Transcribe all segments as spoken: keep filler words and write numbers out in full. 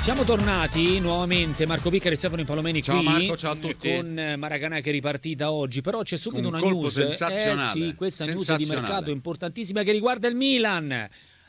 Siamo tornati nuovamente, Marco Piccari e Stefano Palomeni ciao qui. Marco, ciao a tutti. Con Maracanã che è ripartita oggi, però c'è subito un una colpo news. sensazionale. Eh sì, questa news di mercato importantissima che riguarda il Milan.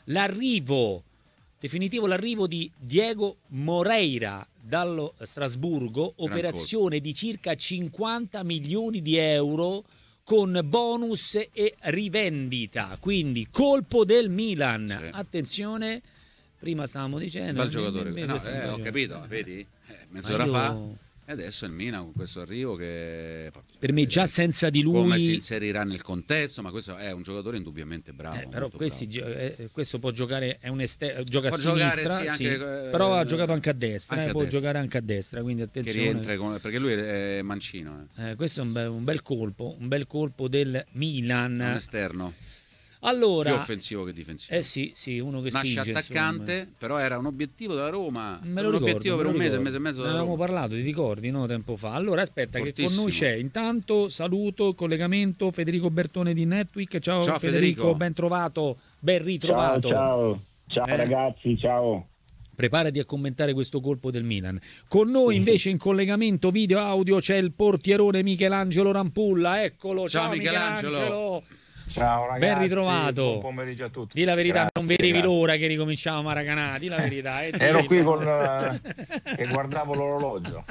L'arrivo definitivo, l'arrivo di Diego Moreira dallo Strasburgo, Gran operazione colpo. di circa cinquanta milioni di euro con bonus e rivendita, quindi colpo del Milan. Sì. Attenzione. Prima stavamo dicendo... Bel giocatore. me, me, no, eh, eh, ho capito, vedi? Eh, mezz'ora io... fa. E adesso il Milan con questo arrivo che... Per me già senza di lui... Come si inserirà nel contesto, ma questo è un giocatore indubbiamente bravo. Eh, però questi, bravo. Eh, questo può giocare, è un esterno, gioca può a sinistra, giocare, sì, sì, anche, eh, però ha giocato anche a destra, anche eh, a può destra. giocare anche a destra, quindi attenzione. Che rientra, con, perché lui è mancino. Eh. Eh, questo è un bel, un bel colpo, un bel colpo del Milan. È un esterno. Allora, più offensivo che difensivo. Eh sì, sì, uno che nasce spinge, attaccante, insomma. Però era un obiettivo della Roma. Me lo un ricordo, obiettivo per me un lo mese, ricordo. mese e mezzo. Ne avevamo parlato, ti ricordi, no? Tempo fa. Allora aspetta, Fortissimo. che con noi c'è intanto saluto, collegamento Federico Bertone di Netweek. Ciao, ciao Federico, Federico, ben trovato, ben ritrovato. Ciao, ciao, ciao eh? ragazzi, ciao. Preparati a commentare questo colpo del Milan. Con noi invece in collegamento video audio c'è il portierone Michelangelo Rampulla. Eccolo, ciao, ciao Michelangelo. Michelangelo. Ciao ragazzi, ben ritrovato. Buon pomeriggio a tutti. Di la verità, grazie, non vedevi grazie. l'ora che ricominciava Maracanã, di la verità. Eh, Ero qui con uh, che guardavo l'orologio.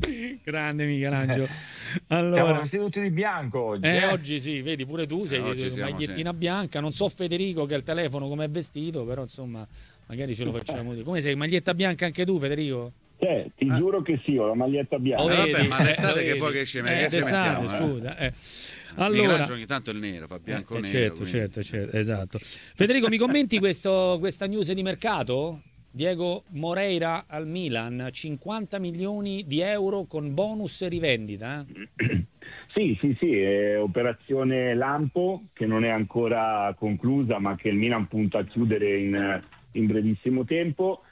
Grande Michelangelo. Allora, siamo vestiti tutti di bianco oggi. Eh, eh? oggi sì, vedi pure tu sei eh, di siamo, magliettina sì. bianca. Non so Federico che al telefono come è vestito, però insomma, magari ce lo facciamo dire. Come sei, maglietta bianca anche tu, Federico? Eh, ti ah. giuro che sì, ho la maglietta bianca. Oh, eh, vedi, vabbè, ma l'estate eh, che poi che ci, eh, che ci d'estate, mettiamo? Scusa, Eh. eh. Allora, Michelangelo ogni tanto è il nero, fa bianco eh, nero. certo, quindi... certo, certo, esatto. Federico, mi commenti questo, questa news di mercato? Diego Moreira al Milan, cinquanta milioni di euro con bonus e rivendita. Eh? Sì, sì, sì, è operazione lampo che non è ancora conclusa, ma che il Milan punta a chiudere in, in brevissimo tempo.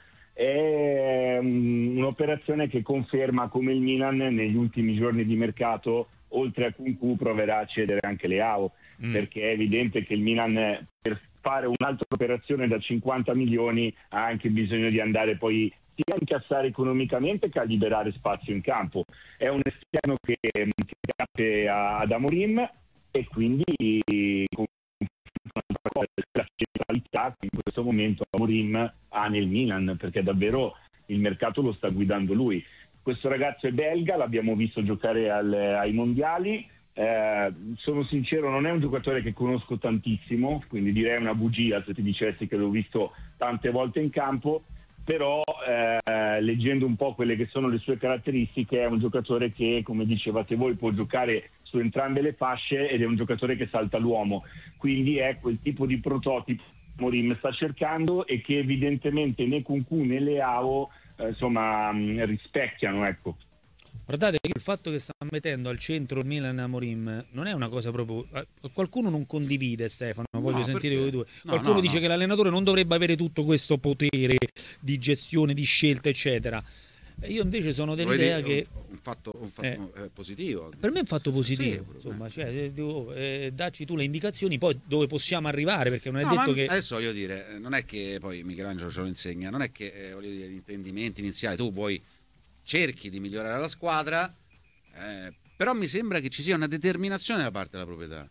È um, un'operazione che conferma come il Milan negli ultimi giorni di mercato, oltre a Kunku, proverà a cedere anche Leao, mm. perché è evidente che il Milan per fare un'altra operazione da cinquanta milioni ha anche bisogno di andare poi sia a incassare economicamente che a liberare spazio in campo. È un esterno che, che piace ad Amorim e quindi con un'altra cosa, la centralità che in questo momento Amorim ha nel Milan, perché davvero il mercato lo sta guidando lui. Questo ragazzo è belga, l'abbiamo visto giocare al, ai mondiali. Eh, sono sincero, non è un giocatore che conosco tantissimo, quindi direi una bugia se ti dicessi che l'ho visto tante volte in campo, però eh, leggendo un po' quelle che sono le sue caratteristiche è un giocatore che, come dicevate voi, può giocare su entrambe le fasce ed è un giocatore che salta l'uomo, quindi è quel tipo di prototipo che Mourinho sta cercando e che evidentemente né Kunku né Leao eh, insomma mh, rispecchiano, ecco. Guardate che il fatto che sta mettendo al centro il Milan Amorim non è una cosa proprio... Qualcuno non condivide, Stefano, voglio no, sentire perché? voi due. No, Qualcuno no, dice no. che l'allenatore non dovrebbe avere tutto questo potere di gestione, di scelta, eccetera. Io invece sono dell'idea che... Un fatto, un fatto eh. Eh, positivo. Per me è un fatto positivo, sì, insomma, cioè, tu, eh, dacci tu le indicazioni, poi dove possiamo arrivare, perché non è no, detto ma che... Adesso voglio dire, non è che poi Michelangelo ce lo insegna, non è che, eh, voglio dire, gli intendimenti iniziali, tu vuoi, cerchi di migliorare la squadra, eh, però mi sembra che ci sia una determinazione da parte della proprietà.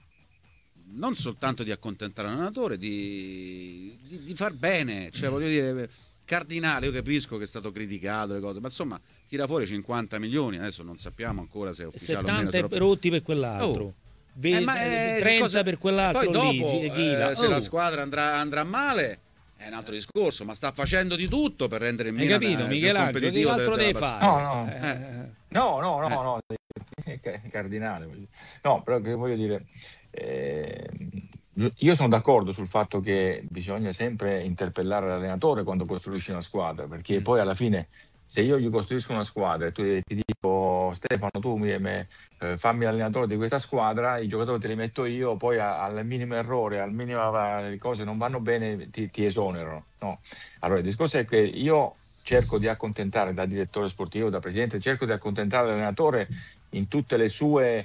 Non soltanto di accontentare l'allenatore, di, di, di far bene, cioè voglio dire... Cardinale, io capisco che è stato criticato le cose, ma insomma tira fuori cinquanta milioni, adesso non sappiamo ancora se è ufficiale o meno. settanta rotti per quell'altro, oh. Ve- eh, ma, eh, trenta cosa... per quell'altro. Poi dopo, lì, eh, se oh. la squadra andrà, andrà male è un altro discorso, ma sta facendo di tutto per rendere il Milan Hai capito, Michelangelo, che altro deve fare? No, no, eh. no, no, no, no, cardinale. No, però che voglio dire... Eh... Io sono d'accordo sul fatto che bisogna sempre interpellare l'allenatore quando costruisci una squadra, perché mm. poi alla fine se io gli costruisco una squadra e tu ti dico Stefano tu mi, me, eh, fammi l'allenatore di questa squadra, i giocatori te li metto io, poi a, al minimo errore, al minimo le cose non vanno bene ti, ti esonerano. No. Allora il discorso è che io cerco di accontentare da direttore sportivo, da presidente, cerco di accontentare l'allenatore in tutte le sue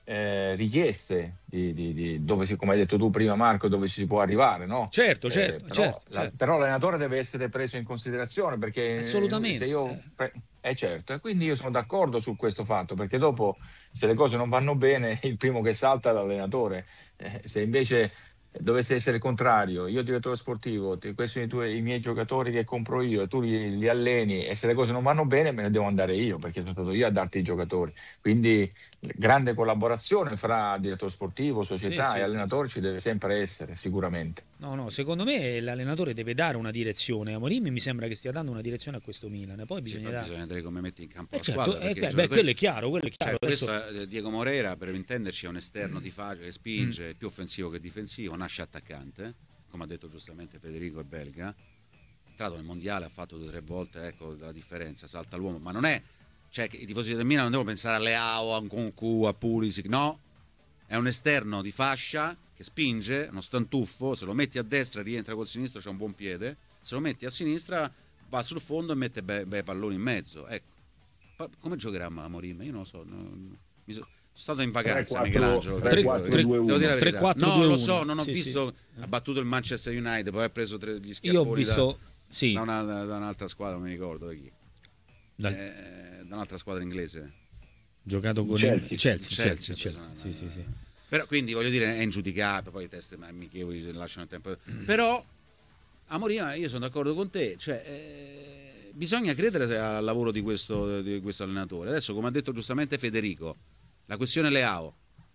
eh, richieste di, di, di dove si, come hai detto tu prima Marco, dove ci si può arrivare, no? Certo, Eh, certo, però, certo, la- certo. però l'allenatore deve essere preso in considerazione, perché Assolutamente. se io pre- eh certo, e quindi io sono d'accordo su questo fatto, perché dopo se le cose non vanno bene il primo che salta è l'allenatore. Eh, se invece dovesse essere il contrario, io direttore sportivo, ti- questi sono i, tuoi, i miei giocatori che compro io e tu li, li alleni, e se le cose non vanno bene me ne devo andare io, perché sono stato io a darti i giocatori. Quindi grande collaborazione fra direttore sportivo, Sì, società sì, e sì. allenatori ci deve sempre essere, sicuramente. No, no, secondo me l'allenatore deve dare una direzione. Amorim mi sembra che stia dando una direzione a questo Milan. Poi Sì, bisogna poi dare. bisogna vedere come metti in campo Eh la certo, squadra, eh, perché beh, i giocatori- quello è chiaro, quello è Cioè, chiaro. Adesso- questo è- Diego Moreira, per intenderci, è un esterno di faccia che spinge, Mm. più offensivo che difensivo, nasce attaccante, come ha detto giustamente Federico, è belga. È entrato nel mondiale, ha fatto due o tre volte, ecco la differenza, salta l'uomo, ma non è, cioè che i tifosi del Milan non devono pensare a Leao, a Nkunku, a Pulisic, no, è un esterno di fascia che spinge, uno stantuffo, se lo metti a destra rientra col sinistro, c'è un buon piede, se lo metti a sinistra va sul fondo e mette bei, bei palloni in mezzo, ecco. Pa- come giocherà Amorim? Io non lo so, non- mi so- sono stato in vacanza, tre quattro Michelangelo, tre Federico, quattro devo due uno. dire la tre verità. quattro No, due lo uno. so, non ho Sì, visto, sì. ha battuto il Manchester United, poi ha preso tre, gli Io schiaffoni ho visto, sì, da, da, una- da un'altra squadra, non mi ricordo da chi, dal- eh, da un'altra squadra inglese. giocato con Chelsea. il Chelsea, Chelsea, Chelsea, ha Chelsea, preso sì, una- sì, sì. Però quindi voglio dire è ingiudicato, poi i test amichevoli se lasciano il tempo. Però Amorim, io sono d'accordo con te, cioè eh, bisogna credere al lavoro di questo, di questo allenatore. Adesso, come ha detto giustamente Federico, la questione Leao,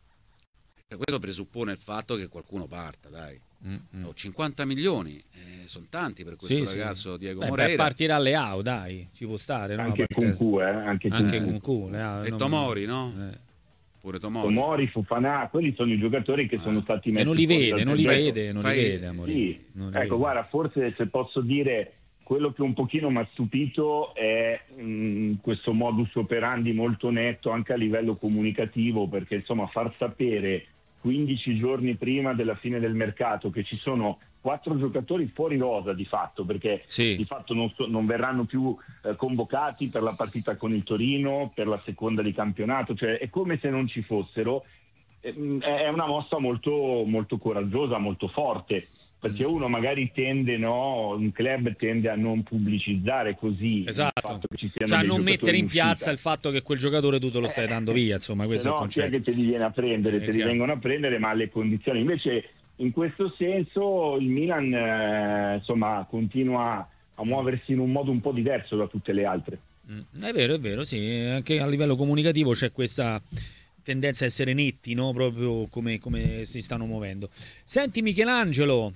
e questo presuppone il fatto che qualcuno parta, dai. Mm, mm. Oh, cinquanta milioni, eh, sono tanti per questo Sì, sì. ragazzo Diego Beh, beh, Moreira. partirà Leao, dai, ci può stare, no? Anche Perché- con Q, eh? Anche, anche Kunku. con Q, Leao, E no, Tomori, no? eh. Pure Tomori. Tomori, Fofana, quelli sono i giocatori che Ah. sono stati Che messi non li fuori vede, dal non li progetto. vede, non Fai- li vede, Amorim. Sì, Non li ecco, vede. guarda, forse se posso dire, quello che un pochino mi ha stupito è mh, questo modus operandi molto netto anche a livello comunicativo, perché insomma far sapere quindici giorni prima della fine del mercato che ci sono quattro giocatori fuori rosa di fatto, perché Sì. di fatto non, so- non verranno più eh, convocati per la partita con il Torino, per la seconda di campionato, cioè è come se non ci fossero. Eh, È una mossa molto, molto coraggiosa, molto forte, perché uno magari tende, no, un club tende a non pubblicizzare così il Esatto, fatto che ci siano cioè a dei non giocatori mettere in uscita. piazza il fatto che quel giocatore tu te lo stai Eh, dando via, insomma, questo se è il no, chi è concetto. che te li viene a prendere? Eh, te li chiaro. vengono a prendere, ma alle condizioni. Invece, in questo senso, il Milan eh, insomma continua a muoversi in un modo un po' diverso da tutte le altre. Mm, È vero, è vero, sì, anche a livello comunicativo c'è questa tendenza a essere netti, no? Proprio come, come si stanno muovendo. Senti Michelangelo,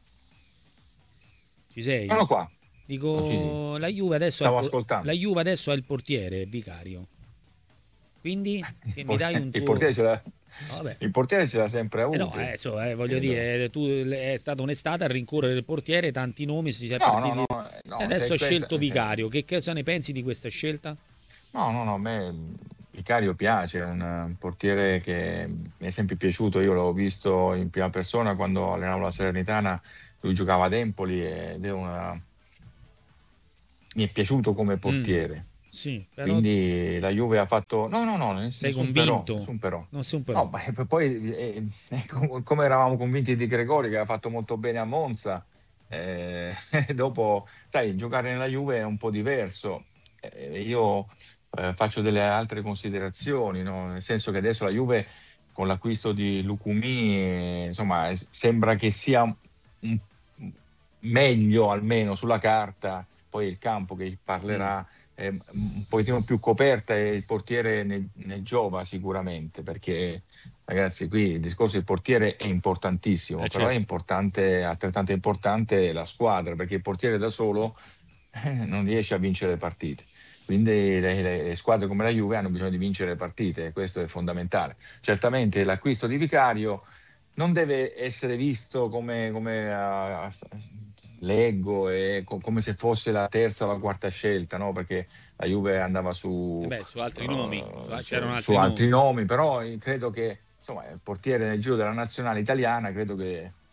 ci sei? Sono qua. Dico, la Juve adesso Stavo ha il, por- ascoltando. la Juve adesso ha il portiere Vicario. Quindi che mi dai un il tuo... portiere ce l'ha, Vabbè. il portiere ce l'ha sempre Eh avuto. no, eh, so, eh, voglio Credo. dire, tu è stata un'estate a rincorrere il portiere, tanti nomi, si è No, partiti. no, no, no, E adesso se ha questa- scelto se- Vicario. Che cosa ne pensi di questa scelta? No, no, no, a me Vicario piace, è un, un portiere che mi è sempre piaciuto, io l'ho visto in prima persona quando allenavo la Salernitana, lui giocava ad Empoli ed è una... mi è piaciato come portiere. Sì, però Quindi la Juve ha fatto... No, no, no, nessun, sei nessun però, convinto? nessun però. Non sei un però. No, ma poi eh, eh, com- come eravamo convinti di Gregori che ha fatto molto bene a Monza, eh, dopo, sai, giocare nella Juve è un po' diverso. Eh, io eh, faccio delle altre considerazioni, no? Nel senso che adesso la Juve con l'acquisto di Lucumi, eh, insomma, eh, sembra che sia un- meglio almeno sulla carta, poi il campo che parlerà è un pochettino più coperta e il portiere ne, ne giova sicuramente, perché ragazzi qui il discorso del portiere è importantissimo, Eh, però certo. è importante, altrettanto importante la squadra, perché il portiere da solo eh, non riesce a vincere le partite. Quindi le, le- le squadre come la Juve hanno bisogno di vincere le partite e questo è fondamentale. Certamente l'acquisto di Vicario non deve essere visto come, come ah, ah, leggo e co- come se fosse la terza o la quarta scelta, no? Perché la Juve andava su, Eh beh, su altri eh, nomi, su- c'erano altri su nomi. altri nomi, però credo che insomma il portiere nel giro della nazionale italiana credo che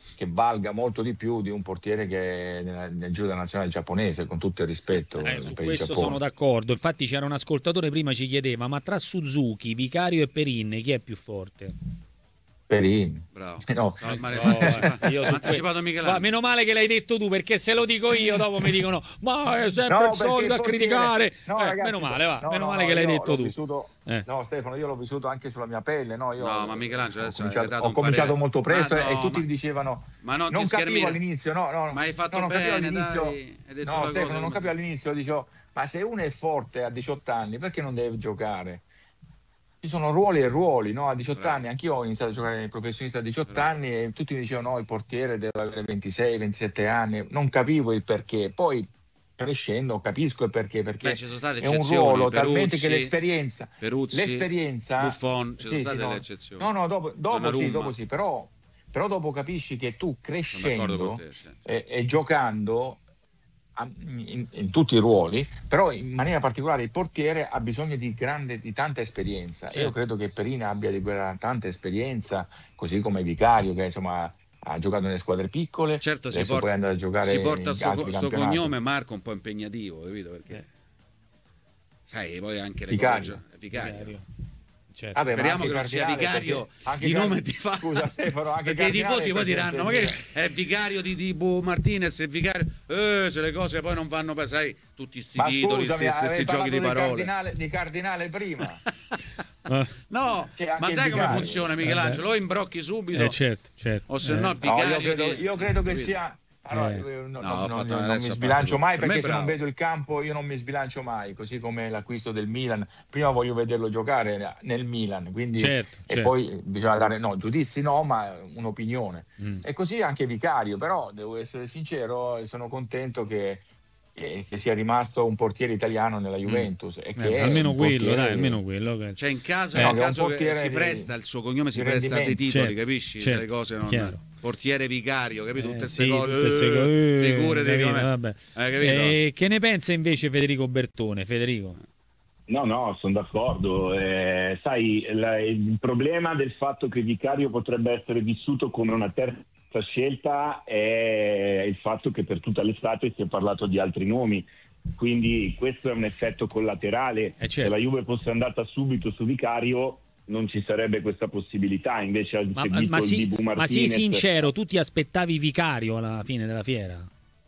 che valga molto di più di un portiere che è nel, nel giro della nazionale giapponese, con tutto il rispetto Eh, su per il questo Giappone. sono d'accordo. Infatti c'era un ascoltatore prima ci chiedeva, ma tra Suzuki, Vicario e Perin chi è più forte? Perin. Bravo. No. No, ma No, anticipa- eh, io su anticipato que- Michelangelo. Va, meno male che l'hai detto tu, perché se lo dico io dopo mi dicono ma è sempre No, il perché solito a il portiere- criticare. No, Eh, ragazzi, meno male, va, no, meno no, male no, che l'hai io detto l'ho tu. vissuto- Eh. No, Stefano, io l'ho vissuto anche sulla mia pelle. No, io No, ma Michelangelo ho adesso cominciato, hai dato ho un cominciato parere. molto presto Ma e no, tutti ma- mi dicevano ma non non ti capivo schermire. all'inizio, no, no, Ma hai fatto no, non capivo bene, all'inizio, dai, hai detto no la Stefano, cosa non capivo all'inizio, dicevo, ma se uno è forte a diciotto anni, perché non deve giocare? Ci sono ruoli e ruoli, no? A diciotto Bravo. anni, anch'io ho iniziato a giocare professionista a diciotto Bravo. anni e tutti mi dicevano no, il portiere deve avere ventisei ventisette anni, non capivo il perché, poi crescendo capisco il perché, perché Beh, ci sono state è un eccezioni, ruolo Peruzzi, talmente che l'esperienza, Peruzzi, l'esperienza Buffon, ci sono sì, state sì, le no. eccezioni. No, no, dopo, dopo sì, Donnarumma. dopo sì, però, però dopo capisci che tu Sono d'accordo crescendo con te, sì. e, e giocando a- in, in tutti i ruoli, però in maniera particolare il portiere ha bisogno di grande, di tanta esperienza. Certo. E io credo che Perina abbia di quella tanta esperienza, così come Vicario, che insomma ha giocato nelle squadre piccole, Certo, si adesso porta, poi andare a giocare si porta in sto, altri sto campionati. cognome Marco un po' impegnativo, capito? Perché Eh. sai, poi anche le Vicario. cose Vicario. Vicario. Certo. Vabbè, ma Speriamo anche che non sia Cardinale, vicario perché anche di Car- nome e di fatto. Scusa Stefano, anche perché i Cardinale tifosi poi perché diranno: ma per che dire- è vicario di, di Bu Martinez, è vicario. Eh, se le cose poi non vanno per, sai, tutti sti Ma titoli, scusami, sti, sti avevi giochi parlato di di parole. Cardinale, di Cardinale prima. Eh, No, C'è anche ma il sai come vicario. funziona Michelangelo? O imbrocchi subito, eh, certo, certo. o se Eh. no il No, vicario. io credo, di- io credo che capito? sia. Allora, Eh. io no- No, no- ho no- fatto non adesso mi a sbilancio parte- mai per me perché se non bravo. vedo il campo io non mi sbilancio mai, così come l'acquisto del Milan. Prima voglio vederlo giocare nel Milan, quindi Certo, e certo. poi bisogna dare no, giudizi no, ma un'opinione. Mm. E così anche Vicario, però devo essere sincero, e sono contento che, che- che sia rimasto un portiere italiano nella Juventus e Eh, che è almeno un quello, portiere- dai, almeno quello. che- Cioè in caso, Eh, in no, che è un caso che portiere si di- presta, il suo cognome si di presta a dei rendimento. titoli, Certo, capisci? certo, Le cose non... chiaro. Portiere vicario, capito? Eh, Tutte queste sì, cose, tutte queste eh, cose, eh, figurati capito, come... vabbè. Eh, capito? Eh, che ne pensa invece Federico Bertone? Federico? No, no, sono d'accordo. Eh, sai, la- il problema del fatto che Vicario potrebbe essere vissuto come una terza scelta è il fatto che per tutta l'estate si è parlato di altri nomi. Quindi questo è un effetto collaterale. Eh, certo. Se la Juve fosse andata subito su Vicario non ci sarebbe questa possibilità. Invece ha Ma, seguito ma, il sì, Dibu ma sii Martinez. sincero, tu ti aspettavi Vicario alla fine della fiera?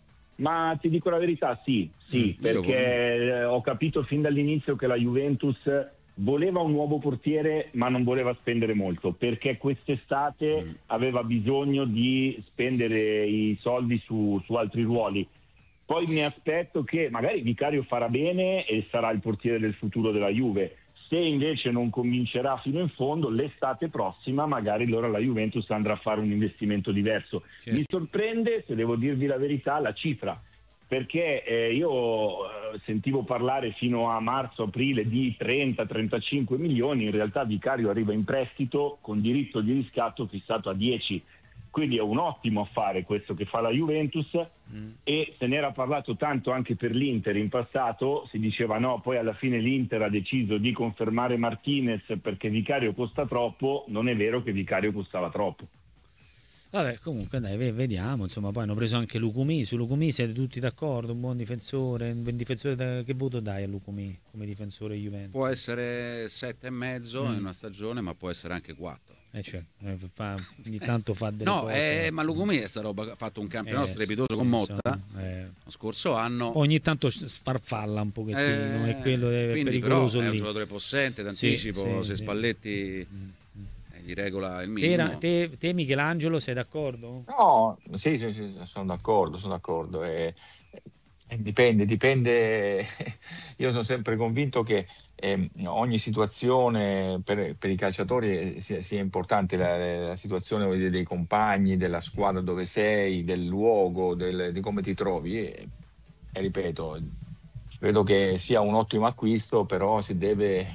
Ma ti dico la verità, sì, sì, Mm, perché eh, ho capito fin dall'inizio che la Juventus voleva un nuovo portiere ma non voleva spendere molto, perché quest'estate Mm. aveva bisogno di spendere i soldi su, su altri ruoli. Poi mi aspetto che magari Vicario farà bene e sarà il portiere del futuro della Juve. Se invece non convincerà fino in fondo, l'estate prossima magari allora la Juventus andrà a fare un investimento diverso. Certo. Mi sorprende, se devo dirvi la verità, la cifra, perché eh, io eh, sentivo parlare fino a marzo-aprile di trenta trentacinque milioni, in realtà Vicario arriva in prestito con diritto di riscatto fissato a dieci. Quindi è un ottimo affare questo che fa la Juventus Mm. e se n'era parlato tanto anche per l'Inter in passato, si diceva no, poi alla fine l'Inter ha deciso di confermare Martinez perché Vicario costa troppo. Non è vero che Vicario costava troppo. Vabbè, comunque dai, ve- vediamo, insomma, poi hanno preso anche Lucumì, su Lucumì siete tutti d'accordo, un buon difensore, un buon difensore da- che voto dai a Lucumì come difensore Juventus? Può essere sette e mezzo Mm. in una stagione, ma può essere anche quattro. Eh, cioè, eh, fa- ogni tanto fa delle No, cose. eh, ma Lucumì è sta roba, ha fatto un campionato Eh, strepitoso sì, con Motta insomma, eh. lo scorso anno. Ogni tanto sfarfalla un pochettino, Eh, e quello è quindi però pericoloso è un lì. giocatore possente, d'anticipo, Sì, sì, se sì. Spalletti Mm, mm. eh, gli regola il Te, minimo. ra- te, te Michelangelo sei d'accordo? No, sì, sì, sì, sono d'accordo, sono d'accordo. E, e dipende, dipende. Io sono sempre convinto che ehm, ogni situazione per, per i calciatori sia, sia importante, la, la situazione voglio dire, dei compagni, della squadra dove sei, del luogo, del- di come ti trovi. E, e ripeto, credo che sia un ottimo acquisto, però si deve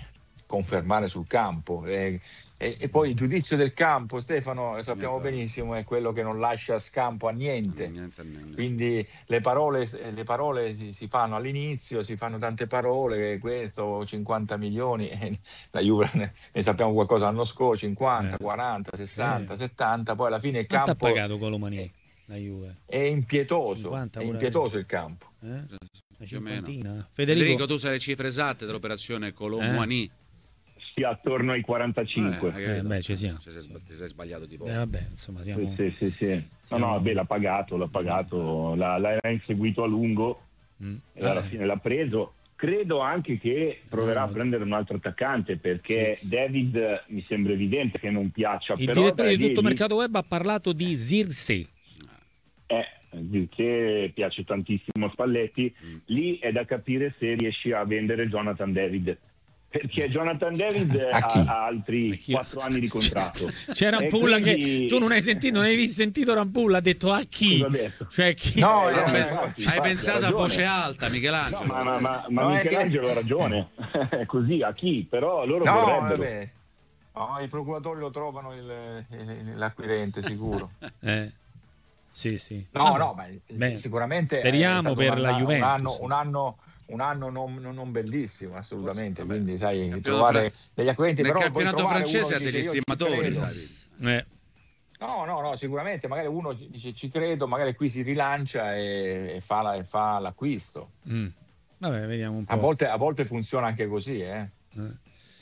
confermare sul campo. E, e, e poi il giudizio del campo, Stefano, sappiamo Niente. benissimo, è quello che non lascia scampo a niente. Niente, niente. Quindi le parole, le parole si, si fanno all'inizio, si fanno tante parole, questo cinquanta milioni, eh, la Juve ne, ne sappiamo qualcosa l'anno scorso, cinquanta, Eh. quaranta, sessanta, Eh. settanta, poi alla fine il Quanto ha campo pagato Colomani la Juve? è impietoso, cinquanta è pure. impietoso il campo. Eh? Una Più o meno. cinquantina? Federico, Federico, tu sai le cifre esatte dell'operazione Colomani? Sì, attorno ai quarantacinque. Eh, beh, ci siamo. Ti sei, ti sei sbagliato di poco. Eh, vabbè, insomma, siamo... Sì, sì, sì, sì. No, Siamo- no, vabbè, l'ha pagato, l'ha pagato, l'ha, l'ha inseguito a lungo Mm. e alla Ah, fine l'ha preso. Credo anche che proverà a No. prendere un altro attaccante, perché David mi sembra evidente che non piaccia. Il però direttore dai, di tutto vedi, mercato web ha parlato di Zirkzee. eh, che piace tantissimo a Spalletti. Mm. Lì è da capire se riesci a vendere Jonathan David, perché Jonathan David A ha, chi? ha altri A chi? quattro anni di contratto. C'è Rampulla E quindi- che tu non hai sentito, non hai sentito Rampulla, ha detto a chi? Cosa ha detto? Cioè chi? No, Eh, eh, Vabbè, eh, infatti, hai infatti, pensato ha a ragione. voce alta, No, Michelangelo. ma, ma, ma, ma No, è che- Michelangelo ha ragione, è così, a chi? Però loro No, vorrebbero. vabbè. No, i procuratori lo trovano il- il- l'acquirente sicuro. Eh, sì, sì. No, Vabbè. no, ma Beh, sicuramente speriamo è stato per un la anno- Juventus. un anno, un anno, un anno non, non- non bellissimo, assolutamente. Vabbè, Quindi, sai, campionato trovare fra- degli acquirenti, Nel però poi campionato trovare uno francese che ha degli dice, io ci estimatori. credo. Davide. Eh, No, no, no, sicuramente magari uno dice ci credo, magari qui si rilancia e, e fa, la- e fa l'acquisto. mm. Vabbè, vediamo un po'. A volte, a volte funziona anche così, eh. Eh.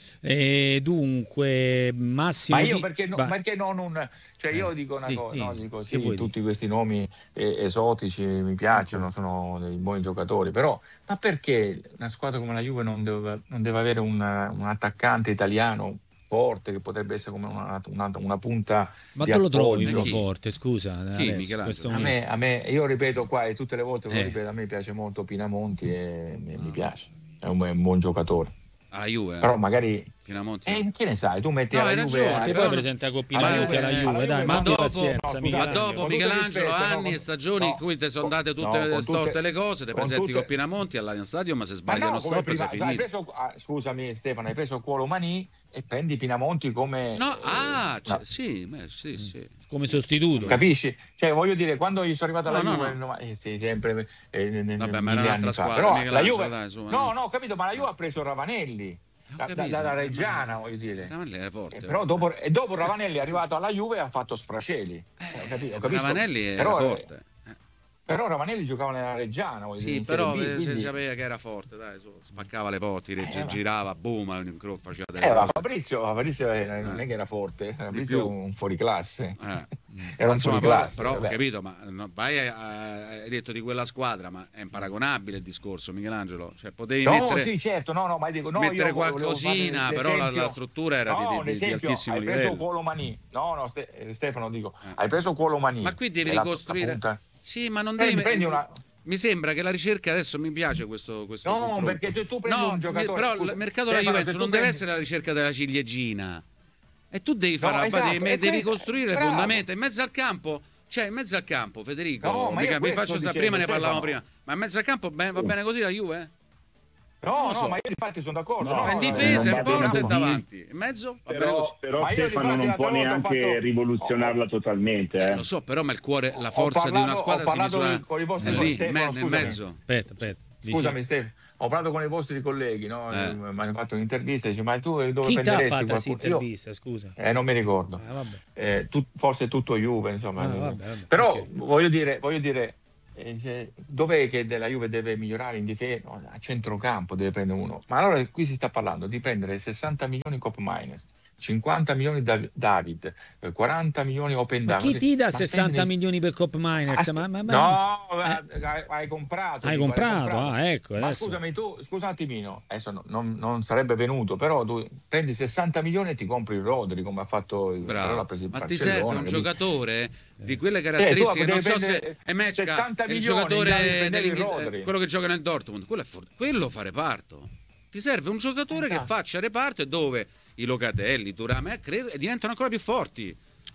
E dunque, Massimo. Ma io Di- perché, no- Vai. perché non un... Cioè Eh, io dico una di- cosa, di- no, dico che sì, vuoi tutti questi nomi eh, esotici mi piacciono, sono dei buoni giocatori, però ma perché una squadra come la Juve non deve, non deve avere un, un attaccante italiano forte che potrebbe essere come una, una- una punta Ma di tu lo trovi appoggio? uno Chi? forte, scusa. adesso, Michelangelo? questo A momento. me, a me, io ripeto qua e tutte le volte lo Eh. ripeto, a me piace molto Pinamonti e mi, mi Ah. piace, è un, è un buon giocatore, Alla Juve? però magari, Pinamonti? eh, che ne sai, tu metti No, alla hai Juve... ragione, Che però poi no- presenta Coppi Ma- Davanti alla eh, Juve, alla dai, Juve- ma abbi dopo- pazienza, no, scusate, Ma Michelangelo. dopo con tutto Michelangelo, rispetto, no, anni e con- stagioni in no, cui ti sono con- date no, tutte, con storte tutte- le cose, ti con presenti tutte- con Pinamonti all'Allianz Stadium, ma se Ma sbagli no, uno come stop prima, sei sai, hai finito. preso, ah, scusami Stefano, hai preso Cuolo Mani e prendi Pinamonti come... No, eh, ah, no, c- sì, beh, sì, sì. Come sostituto. capisci? Cioè, voglio dire, quando io sono arrivato alla No, no, Juve, no. nel nova- eh, sì, sempre eh, nel- nel- Vabbè, ma era mille un'altra anni fa. squadra, Però la Michelangelo, Juve, dai, su, no, eh. no, ho capito, ma la Juve ha preso Ravanelli Ho da- da- capito, dalla ma- Reggiana, voglio dire. Ravanelli era forte. Eh, però dopo, e dopo Ravanelli è arrivato alla Juve e ha fatto sfraceli. Eh, capito? Ho capito? Ravanelli era Però, eh, forte. Eh, Però Ravanelli giocava nella Reggiana, voglio dire, Sì, in Serie però B, eh, si quindi- sapeva che era forte, dai, su, spaccava le porte, Eh, ma- girava, boom, un cro- faceva delle Eh, ma cose. Fabrizio, Fabrizio eh, non è che era forte, Fabrizio più. è un fuoriclasse. Eh. Era un Insomma, fuoriclasse. però, però ho vabbè. capito, ma no, vai a- a- hai detto di quella squadra, ma è imparagonabile il discorso, Michelangelo. Cioè, potevi No, mettere, sì, certo, no, no, ma dico, no, mettere io volevo qualcosina, fare però la, l'esempio- la struttura era di- No, di, un di- di esempio, altissimo hai preso livello. Cuolo Mani. No, no, Ste- eh, Stefano, dico, Eh. hai preso Cuolo Mani. Ma qui devi è la- ricostruire. la punta. Sì, ma non Prendi- devi. prendi una- Mi sembra che la ricerca adesso mi piace questo, questo No, confronto. perché tu- tu prendi No, un giocatore- però scusa, il mercato della Stefano, Juventus se tu non deve prendi- essere la ricerca della ciliegina. E tu devi fare No, la- esatto, devi, e devi que- costruire le bravo. fondamenta in mezzo al campo. Cioè, in mezzo al campo, Federico, No, ma io mica- vi questo faccio sto sapere, prima ne dicendo, parlavamo Stefano. prima. Ma in mezzo al campo ben- va bene così la Juve? No, Non lo no, so. ma io infatti sono d'accordo. No, no, Ma in no, difesa, non in va porta bene e così. davanti. In mezzo? Va bene così. Però, però Ma io Stefano infatti non l'altra può volta ho neanche fatto- rivoluzionarla totalmente. Eh, Eh. lo so, però ma il cuore, la Ho forza di parlato- una squadra ho si parlato misura con i vostri lì, colleghi, in me- Stefano, nel scusami. mezzo. Aspetta, aspetta. dici- Scusami Stefano, ho parlato con i vostri colleghi, no? Eh. Mi hanno fatto un'intervista, dice ma tu dove Chi ti ha prenderesti fatto questa qualcuno? Io- intervista, scusa? Eh, non mi ricordo. Ah, vabbè. Eh, tu- forse tutto Juve, insomma. Ah, vabbè, vabbè, Però ok. voglio dire, voglio dire eh, cioè, dov'è che della Juve deve migliorare in difesa? No, a centrocampo deve prendere uno. Ma allora qui si sta parlando di prendere sessanta milioni Cop Miners, cinquanta milioni da- David, eh, quaranta milioni Open Ma Down. chi ti dà Ma sessanta spendi- milioni per Cop Miners? Ah, Ma, ma- ma- no, eh. hai, hai comprato. Hai dico, comprato? Ah, ecco, Ma adesso- scusami, tu, scusa un attimino, adesso no- non, non sarebbe venuto, però tu prendi sessanta milioni e ti compri il Rodri come ha fatto il però Bravo. l'ha preso il Ma ti Barcellona, serve un capito? giocatore di quelle Eh, tu caratteristiche, devi non so prendere se è Mecca, settanta è il milioni, giocatore devi prendere il dell'Inghilterra, Rodri. quello che gioca nel Dortmund, quello, è for- quello fa reparto. Ti serve un giocatore che Esatto. faccia reparto e dove i Locatelli, i Thuram eh, cre- e diventano ancora più forti.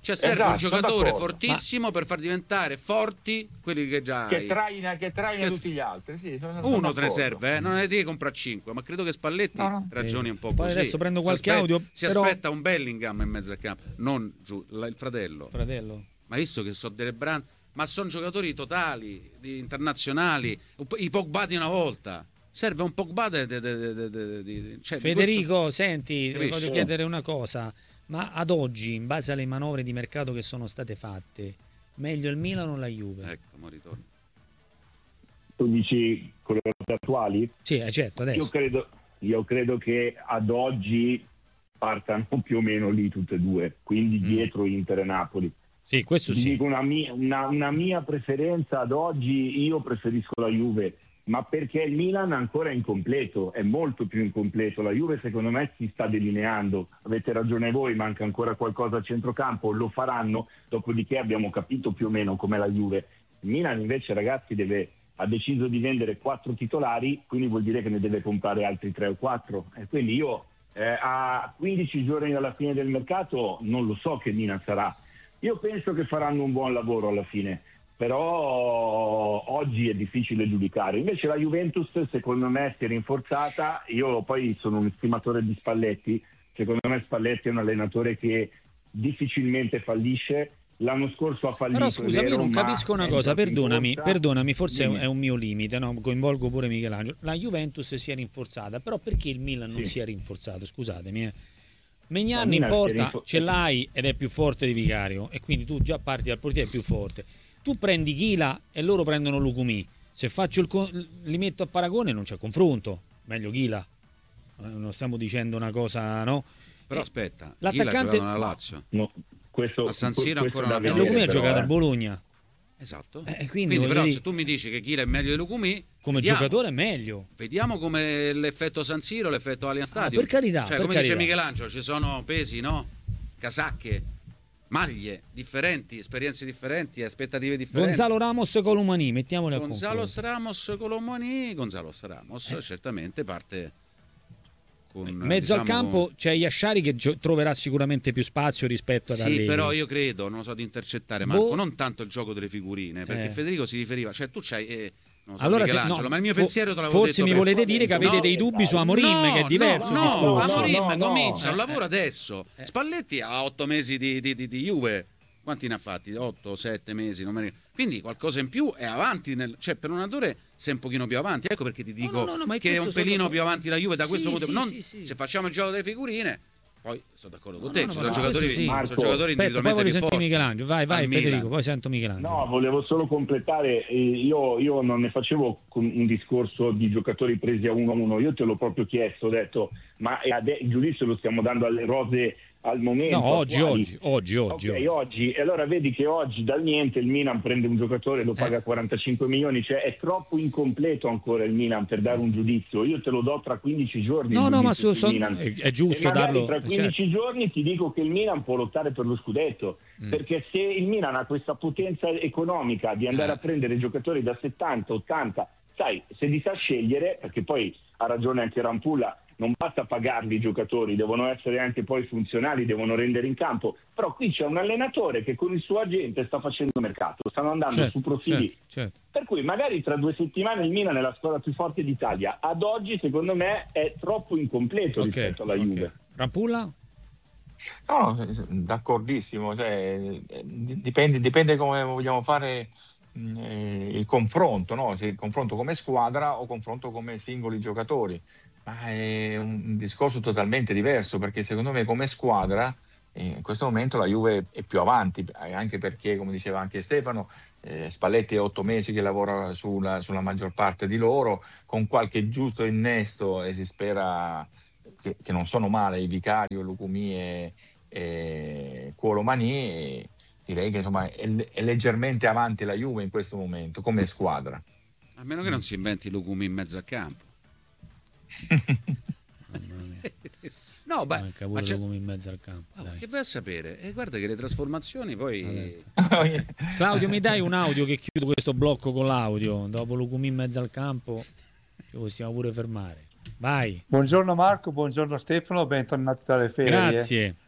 Cioè serve Esatto, un giocatore sono d'accordo. fortissimo Ma- per far diventare forti quelli che già Che hai. traina, che traina Che- tutti gli altri. Sì, sono, sono Uno te ne d'accordo. serve, eh? Non ne devi comprare cinque, ma credo che Spalletti No, no. ragioni un po' Poi così. adesso prendo Si qualche aspe- audio, Si però- aspetta un Bellingham in mezzo al campo, non giù, la- il fratello. Fratello. Ma visto che sono delle brand, ma sono giocatori totali, di- internazionali, un po- i Pogba di una volta. Serve un Pogba de, de, de, de, de- de- cioè, di Federico, questo- senti, ti Capisci? voglio chiedere una cosa, ma ad oggi, in base alle manovre di mercato che sono state fatte, meglio il Milan o la Juve? Ecco, mo ritorno. Tu dici con le cose attuali? Sì, eh, certo, Io adesso. credo, io credo che ad oggi partano più o meno lì tutte e due, quindi Mm. dietro Inter e Napoli. Sì, questo Ti sì. dico una mia, una, una mia preferenza ad oggi, io preferisco la Juve, ma perché il Milan ancora è incompleto, è molto più incompleto. La Juve secondo me si sta delineando, avete ragione voi, manca ancora qualcosa a centrocampo, lo faranno, dopodiché abbiamo capito più o meno com'è la Juve. Il Milan invece, ragazzi, deve, ha deciso di vendere quattro titolari, quindi vuol dire che ne deve comprare altri tre o quattro, e quindi io eh, a quindici giorni dalla fine del mercato non lo so che Milan sarà. Io penso che faranno un buon lavoro alla fine, però oggi è difficile giudicare. Invece la Juventus secondo me si è rinforzata. Io poi sono un estimatore di Spalletti, secondo me Spalletti è un allenatore che difficilmente fallisce. L'anno scorso ha fallito. Però scusami, è vero, io non ma capisco una è cosa, entrato in perdonami, corsa. perdonami, forse è un, Dimmi. è un mio limite, no? Coinvolgo pure Michelangelo. La Juventus si è rinforzata, però perché il Milan non Sì. si è rinforzato? Scusatemi, eh. Megnan Il in Milan si è porta rinfo- ce l'hai ed è più forte di Vicario, e quindi tu già parti dal portiere più forte. Tu prendi Chila e loro prendono Lucumí. Se faccio il con- li metto a paragone non c'è confronto, meglio Chila. Eh, non stiamo dicendo una cosa, no? Però Eh, aspetta, Gila ha l'attaccante- giocato nella Lazio. No, questo, A San Siro questo ancora da non abbiamo E vedere, Lucumí ha visto, però, giocato eh. al Bologna. Esatto. Eh, quindi quindi voglio però dire- se tu mi dici che Chila è meglio di Lucumí, Come vediamo. giocatore è meglio. Vediamo come l'effetto San Siro, l'effetto Allianz Ah, Stadium. per carità, Cioè, per come carità. dice Michelangelo, ci sono pesi, no? Casacche, maglie differenti, esperienze differenti, aspettative differenti. Gonzalo Ramos Colomani, mettiamoli a Gonzalo confronto. Ramos Colomani, Gonzalo Ramos Eh. certamente parte con In mezzo al diciamo, campo c'è Yashari che gio- troverà sicuramente più spazio rispetto ad Sì, Allegri. però io credo, non so di intercettare Marco, Boh. non tanto il gioco delle figurine, perché Eh. Federico si riferiva, cioè tu c'hai eh, non so, Allora, se- Michelangelo, no, ma il mio fo- pensiero te l'avevo forse detto mi per- volete dire che avete No, dei dubbi su Amorim, no, che è diverso no, il discorso. No, Amorim no, no. comincia un Eh, lavoro eh. adesso. Eh. Spalletti ha otto mesi di, di, di, di Juve. Quanti ne ha fatti? Otto, sette mesi, non me ne ricordo. Quindi qualcosa in più è avanti, nel... cioè per un allenatore sei un pochino più avanti. Ecco perché ti dico no, no, ma è che è un questo pelino sono- più avanti la Juve da Sì, questo punto. sì, non... sì, sì. Se facciamo il gioco delle figurine, poi sono d'accordo con No, te, no, no, ci ma sono no, giocatori, questo sì. sono Marco, giocatori Aspetta, poi individualmente voglio più sentire forti. Michelangelo. Vai, vai Al Federico, Milan. poi sento Michelangelo. No, volevo solo completare, eh, io, io non ne facevo con un discorso di giocatori presi a uno a uno, io te l'ho proprio chiesto, ho detto, ma è ade- il giudizio lo stiamo dando alle rose al momento? No, oggi, attuali? oggi, oggi, oggi, Ok, oggi. oggi, e allora vedi che oggi dal niente il Milan prende un giocatore e lo paga Eh. quarantacinque milioni, cioè è troppo incompleto ancora il Milan per dare un giudizio, io te lo do tra quindici giorni. No, il no, ma giudizio su- sul son- Milan. è, è E giusto magari darlo. tra eh, quindici certo. giorni ti dico che il Milan può lottare per lo scudetto, Mm. perché se il Milan ha questa potenza economica di andare Eh. a prendere giocatori da settanta ottanta, sai, se li sa scegliere, perché poi ha ragione anche Rampulla, non basta pagarli i giocatori, devono essere anche poi funzionali, devono rendere in campo, però qui c'è un allenatore che con il suo agente sta facendo mercato, stanno andando Certo, su profili, certo, certo. per cui magari tra due settimane il Milan è la squadra più forte d'Italia, ad oggi secondo me è troppo incompleto Ok, rispetto alla ok. Juve. Rampulla? No, no, d'accordissimo, cioè, eh, dipende, dipende come vogliamo fare mh, eh, il confronto, no? Se il confronto come squadra o confronto come singoli giocatori, ma è un discorso totalmente diverso, perché secondo me come squadra eh, in questo momento la Juve è più avanti, eh, anche perché, come diceva anche Stefano, eh, Spalletti è otto mesi che lavora sulla, sulla maggior parte di loro, con qualche giusto innesto, e si spera che, che non sono male i Vicario, Lucumí e, e Colomani, e direi che insomma è, è leggermente avanti la Juve in questo momento come squadra. A meno che non si inventi Lucumí in mezzo al campo. Mamma mia. No, beh, Manca ma pure c'è- come in mezzo al campo. ma dai. che vai a sapere? E guarda che le trasformazioni poi... Claudio, mi dai un audio che chiudo questo blocco con l'audio? Dopo Lucumí in mezzo al campo ci possiamo pure fermare. Vai. Buongiorno Marco, buongiorno Stefano, bentornati dalle ferie. Grazie.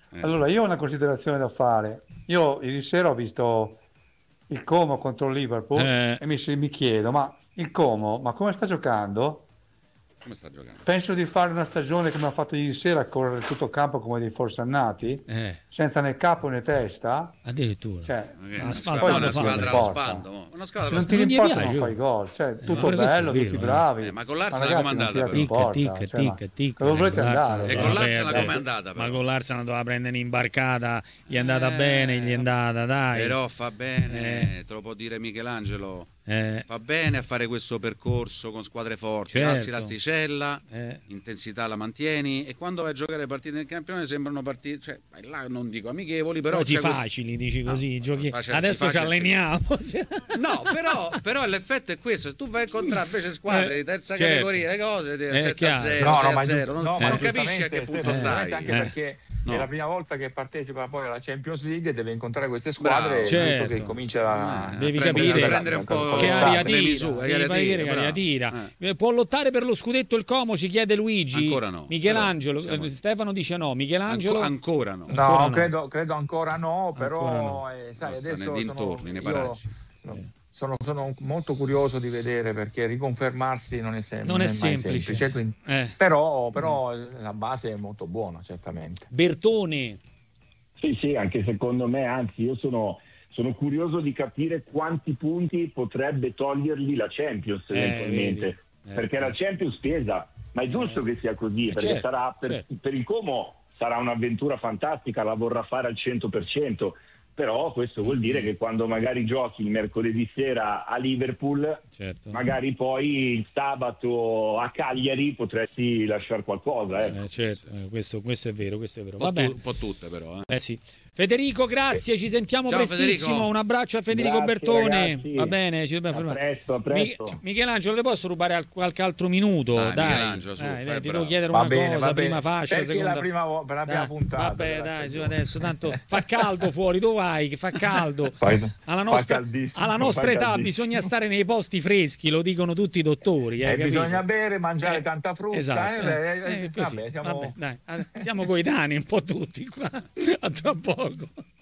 Eh. Allora, io ho una considerazione da fare. Io ieri sera ho visto il Como contro il Liverpool Eh. e mi, mi chiedo, ma il Como, ma come sta giocando? Come sta giocando? Penso di fare una stagione come ha fatto ieri sera, correre tutto il campo come dei forsannati, Eh, senza né capo né testa. addirittura. Cioè, Ma che è Ma una asfalto squadra, non una fa, squadra non allo importa. spando. mo. Una se squadra non allo ti non gli importa piace, non io. fai gol, cioè Eh, tutto ma questo è bello, vero, tutti eh. bravi. Eh, ma con l'Arsenal Ma ragazzi, com'è non andata, tirate in però? porta, Ticca, cioè, ma ticca, ticca, dove volete con l'Arsenal andare? E doveva con prendere- l'Arsenal com'è andata, Ma però? con l'Arsenal doveva prendere un'imbarcata, gli è andata Eh, bene, gli è andata, dai. Però fa bene, Eh. te lo può dire Michelangelo. Eh, Fa bene a fare questo percorso con squadre forti, Certo. alzi l'asticella, eh. intensità la mantieni e quando vai a giocare partite nel campione sembrano partite, cioè vai là non dico amichevoli, però Oggi c'è questo- facili, dici No, così, giochi- facile- adesso ci facile- alleniamo. No, però, però l'effetto è questo, se tu vai a incontrare invece squadre Eh, di terza certo. categoria, le cose Eh, sette a chiaro. zero, No, sei no, a ma, giu- zero, non, no, non ma capisci a giustamente, che punto Stefano, stai. giustamente anche Eh. perché No. è la prima volta che partecipa poi alla Champions League e deve incontrare queste squadre, Bravo. è giusto Certo. che comincia a Eh, Devi prendere- capire prendere un po' con che le aria state. le tira, misure, devi aria capire tira, che aria bravo. tira. Eh. Può lottare per lo scudetto il Como, ci chiede Luigi. Ancora no, Michelangelo, però siamo- eh, Stefano dice no, Michelangelo. Anco- ancora no. No, Ancora no. credo, credo ancora no, però Ancora no. eh, sai, No, sta adesso nei sono, dintorni, nei io paraggi. sono, sono molto curioso di vedere perché riconfermarsi non è, sem- Non è mai semplice. semplice, quindi- Eh. però, però la base è molto buona, certamente. Bertone. Sì, sì, anche secondo me, anzi io sono, sono curioso di capire quanti punti potrebbe togliergli la Champions Eh, eventualmente, vedi. Eh. perché la Champions pesa, ma è giusto che sia così, Eh, perché certo, sarà per, certo. per il Como sarà un'avventura fantastica, la vorrà fare al cento per cento, però questo vuol dire che quando magari giochi il mercoledì sera a Liverpool, Certo. magari poi il sabato a Cagliari potresti lasciare qualcosa. Ecco. Eh, certo, eh, questo, questo è vero, questo è vero. Un po', Va bene. tu- un po' tutte però. Eh. Eh sì. Federico, grazie, ci sentiamo Ciao, prestissimo. Federico. Un abbraccio a Federico Grazie, Bertone. ragazzi. Va bene, ci dobbiamo A fermare. presto, a presto. Mich- Michelangelo, ti posso rubare al- qualche altro minuto? Dai, Dai, Michelangelo, su, Dai, fai dai, ti bravo. devo chiedere Va una bene, cosa, va bene. prima fascia, Perché seconda. la prima, vo- per la prima Dai, puntata. Vabbè, della dai, su stagione. adesso tanto fa caldo fuori, dove vai? Che fa caldo. Fai- Alla fa nostra, caldissimo, alla nostra fa età caldissimo. bisogna stare nei posti freschi, lo dicono tutti i dottori. Eh, Eh, capito? bisogna bere, mangiare Eh, tanta frutta. esatto, eh, eh, eh, eh, così, vabbè, siamo... vabbè, dai, eh, siamo coetanei un po' tutti qua. A tra poco.